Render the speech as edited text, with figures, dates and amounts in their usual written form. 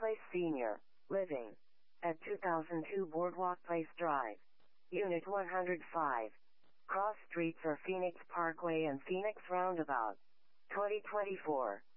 Place Senior Living at 2002 Boardwalk Place Drive, Unit 105. Cross streets are Phoenix Parkway and Phoenix Roundabout. 2024.